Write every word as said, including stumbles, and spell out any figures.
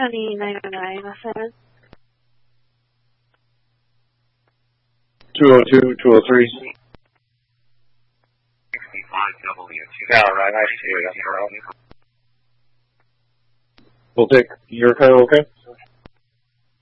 County nine oh nine oh seven. two oh two, two oh three. Yeah, right, I see it. We'll take your car, okay?